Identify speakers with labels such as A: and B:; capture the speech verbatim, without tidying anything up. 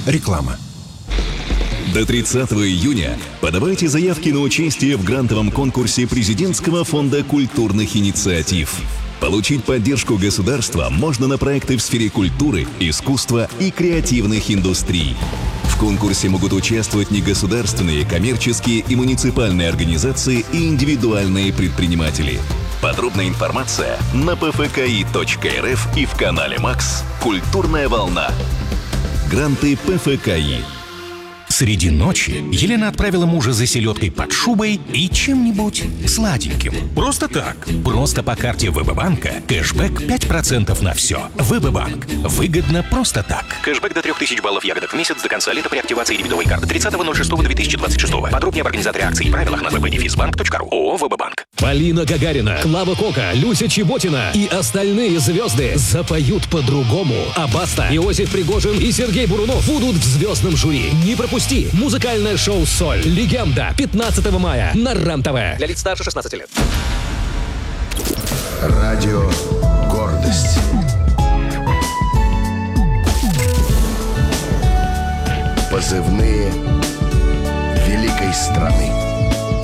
A: Реклама.
B: До тридцатого июня подавайте заявки на участие в грантовом конкурсе Президентского фонда культурных инициатив. Получить поддержку государства можно на проекты в сфере культуры, искусства и креативных индустрий. В конкурсе могут участвовать негосударственные, коммерческие и муниципальные организации и индивидуальные предприниматели. Подробная информация на пэ эф ка и точка эр эф и в канале Макс «Культурная волна». Гранты пэ эф ка и.
C: Среди ночи Елена отправила мужа за селедкой под шубой и чем-нибудь сладеньким. Просто так. Просто по карте ВБ-банка. Кэшбэк пять процентов на все. ВБ-банк. Выгодно просто так.
D: Кэшбэк до трех тысяч баллов ягодок в месяц до конца лета при активации дебетовой карты тридцатого ноль шестого две тысячи двадцать шестого. Подробнее об организаторе акций и правилах на вэ бэ дефис банк точка ру. ООО «ВБ-банк».
E: Полина Гагарина, Клава Кока, Люся Чеботина и остальные звезды запоют по-другому. А Баста, Иосиф Пригожин и Сергей Бурунов будут в звездном жюри. Не пропусти. Музыкальное шоу «Соль». Легенда. пятнадцатого мая на РЕН-ТВ.
D: Для лиц старше шестнадцати лет.
A: Радио «Гордость». Позывные великой страны.